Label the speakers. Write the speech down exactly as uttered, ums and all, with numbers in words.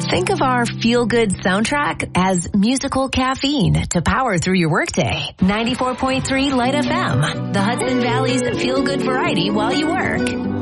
Speaker 1: Think of our feel-good soundtrack as musical caffeine to power through your workday. ninety-four point three Light F M, the Hudson Valley's feel-good variety while you work.